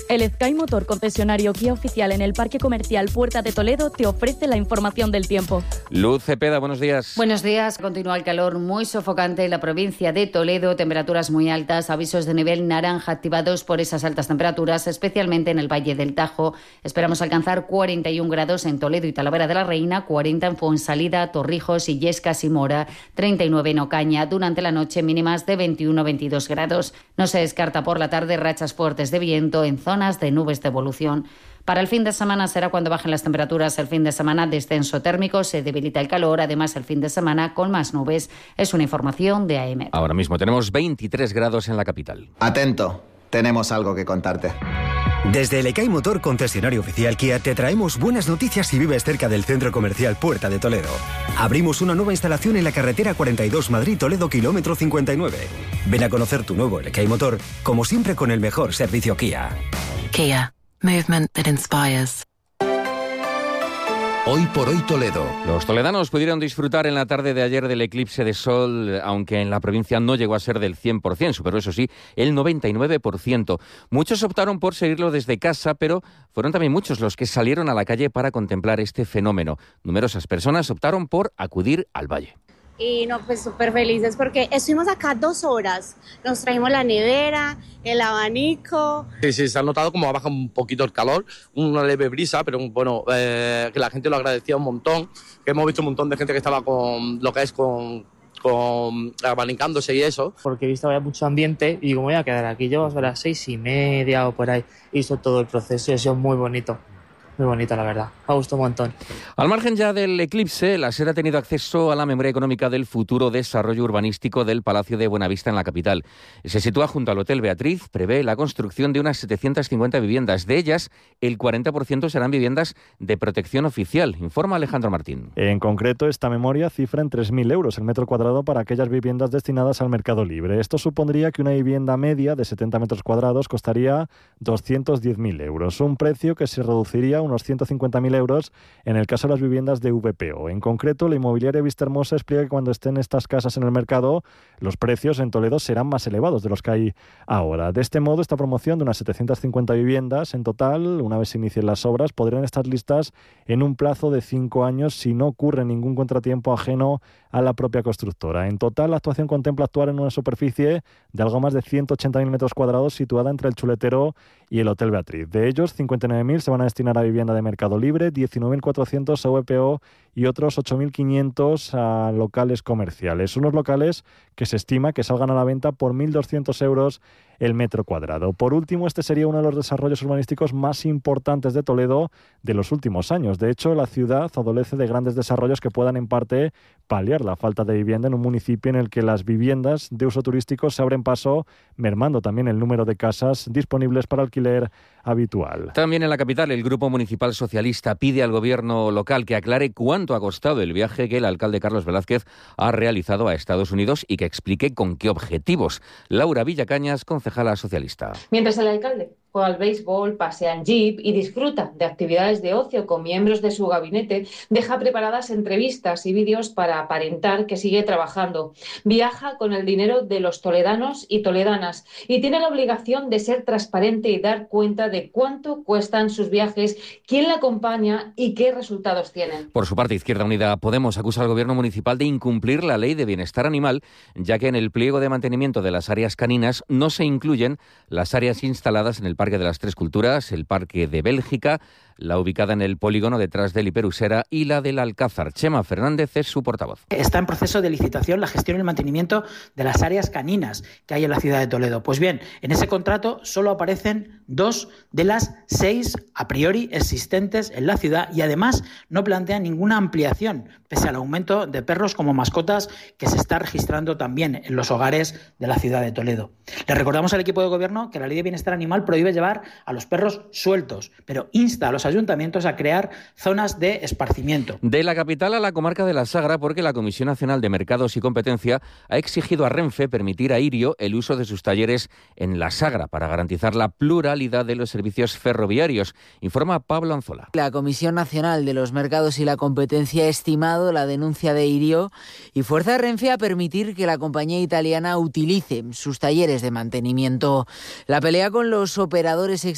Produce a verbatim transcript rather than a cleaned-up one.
El Sky Motor, concesionario Kia oficial en el Parque Comercial Puerta de Toledo, te ofrece la información del tiempo. Luz Cepeda, buenos días. Buenos días. Continúa el calor muy sofocante en la provincia de Toledo, temperaturas muy altas, avisos de nivel naranja activados por esas altas temperaturas, especialmente en el Valle del Tajo. Esperamos alcanzar cuarenta y un grados en Toledo y Talavera de la Reina, cuarenta en Fuensalida, Torrijos, Illescas y Mora, treinta y nueve en Ocaña. Durante la noche mínimas de veintiuno a veintidós grados. No se descarta por la tarde rachas fuertes de viento en zonas de nubes de evolución. Para el fin de semana será cuando bajen las temperaturas. El fin de semana descenso térmico, se debilita el calor. Además, el fin de semana con más nubes. Es una información de A M. Ahora mismo tenemos veintitrés grados en la capital. Atento, tenemos algo que contarte. Desde el Sky Motor, concesionario oficial Kia, te traemos buenas noticias si vives cerca del centro comercial Puerta de Toledo. Abrimos una nueva instalación en la carretera cuarenta y dos Madrid-Toledo, kilómetro cincuenta y nueve. Ven a conocer tu nuevo Sky Motor, como siempre con el mejor servicio Kia. Kia, movement that inspires. Hoy por hoy Toledo. Los toledanos pudieron disfrutar en la tarde de ayer del eclipse de sol, aunque en la provincia no llegó a ser del cien por ciento, superó eso sí el noventa y nueve por ciento. Muchos optaron por seguirlo desde casa, pero fueron también muchos los que salieron a la calle para contemplar este fenómeno. Numerosas personas optaron por acudir al valle. Y no, pues súper felices porque estuvimos acá dos horas, nos trajimos la nevera, el abanico. Sí, sí, se ha notado como ha bajado un poquito el calor, una leve brisa, pero bueno, eh, que la gente lo agradecía un montón, que hemos visto un montón de gente que estaba con lo que es con, con abanicándose y eso. Porque he visto que había mucho ambiente y digo, me voy a quedar aquí yo a las seis y media o por ahí, hizo todo el proceso y ha sido muy bonito. Muy bonita, la verdad. Me ha gustado un montón. Al margen ya del eclipse, la SER ha tenido acceso a la memoria económica del futuro desarrollo urbanístico del Palacio de Buenavista en la capital. Se sitúa junto al Hotel Beatriz, prevé la construcción de unas setecientas cincuenta viviendas. De ellas, el cuarenta por ciento serán viviendas de protección oficial, informa Alejandro Martín. En concreto, esta memoria cifra en tres mil euros el metro cuadrado para aquellas viviendas destinadas al mercado libre. Esto supondría que una vivienda media de setenta metros cuadrados costaría doscientos diez mil euros, un precio que se reduciría a unos ciento cincuenta mil euros en el caso de las viviendas de V P O. En concreto, la inmobiliaria Vistahermosa explica que cuando estén estas casas en el mercado, los precios en Toledo serán más elevados de los que hay ahora. De este modo, esta promoción de unas setecientas cincuenta viviendas en total, una vez se inicien las obras, podrían estar listas en un plazo de cinco años si no ocurre ningún contratiempo ajeno a la propia constructora. En total, la actuación contempla actuar en una superficie de algo más de ciento ochenta mil metros cuadrados situada entre el Chuletero y el Hotel Beatriz. De ellos, cincuenta y nueve mil se van a destinar a vivienda de mercado libre, diecinueve mil cuatrocientos a V P O y otros ocho mil quinientos a locales comerciales. Unos locales que se estima que salgan a la venta por mil doscientos euros el metro cuadrado. Por último, este sería uno de los desarrollos urbanísticos más importantes de Toledo de los últimos años. De hecho, la ciudad adolece de grandes desarrollos que puedan en parte paliar la falta de vivienda en un municipio en el que las viviendas de uso turístico se abren paso, mermando también el número de casas disponibles para alquiler habitual. También en la capital, el Grupo Municipal Socialista pide al gobierno local que aclare cuánto ha costado el viaje que el alcalde Carlos Velázquez ha realizado a Estados Unidos y que explique con qué objetivos. Laura Villacañas, concejala socialista. Mientras el alcalde juega al béisbol, pasea en jeep y disfruta de actividades de ocio con miembros de su gabinete, deja preparadas entrevistas y vídeos para aparentar que sigue trabajando. Viaja con el dinero de los toledanos y toledanas y tiene la obligación de ser transparente y dar cuenta de cuánto cuestan sus viajes, quién la acompaña y qué resultados tienen. Por su parte, Izquierda Unida Podemos acusa al gobierno municipal de incumplir la ley de bienestar animal, ya que en el pliego de mantenimiento de las áreas caninas no se incluyen las áreas instaladas en el Parque de las Tres Culturas, el Parque de Bélgica, la ubicada en el polígono detrás del Hiperusera y la del Alcázar. Chema Fernández es su portavoz. Está en proceso de licitación la gestión y el mantenimiento de las áreas caninas que hay en la ciudad de Toledo. Pues bien, en ese contrato solo aparecen dos de las seis a priori existentes en la ciudad y además no plantean ninguna ampliación, pese al aumento de perros como mascotas que se está registrando también en los hogares de la ciudad de Toledo. Le recordamos al equipo de gobierno que la Ley de Bienestar Animal prohíbe llevar a los perros sueltos, pero insta a los ayuntamientos a crear zonas de esparcimiento. De la capital a la comarca de la Sagra, porque la Comisión Nacional de Mercados y Competencia ha exigido a Renfe permitir a Irio el uso de sus talleres en la Sagra para garantizar la pluralidad de los servicios ferroviarios, informa Pablo Anzola. La Comisión Nacional de los Mercados y la Competencia ha estimado la denuncia de Irio y fuerza a Renfe a permitir que la compañía italiana utilice sus talleres de mantenimiento. La pelea con los operadores